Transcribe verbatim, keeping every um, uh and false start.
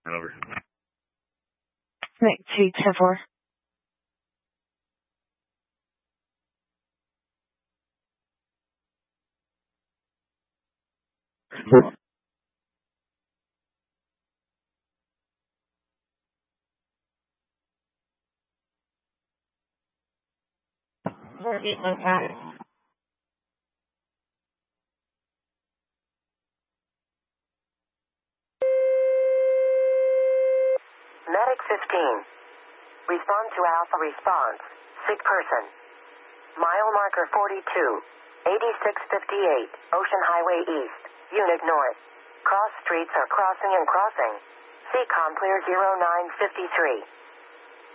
Over. Nick two ten four. Medic fifteen. Respond to Alpha response. Sick person. Mile marker forty-two. eighty-six fifty-eight. Ocean Highway East. Unit North. Cross streets are crossing and crossing. C COM clear zero nine fifty-three.